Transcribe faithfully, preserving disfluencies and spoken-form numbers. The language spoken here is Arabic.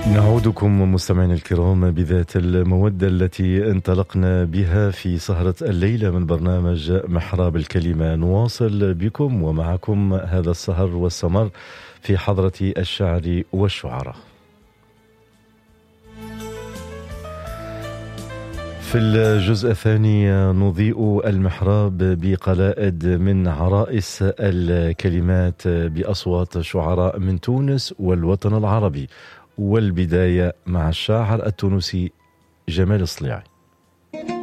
نعودكم مستمعينا الكرام بذات المودة التي انطلقنا بها في سهرة الليلة من برنامج محراب الكلمة. نواصل بكم ومعكم هذا السهر والسمر في حضرة الشعر والشعراء. في الجزء الثاني نضيء المحراب بقلائد من عرائس الكلمات بأصوات شعراء من تونس والوطن العربي، والبداية مع الشاعر التونسي جمال الصليعي.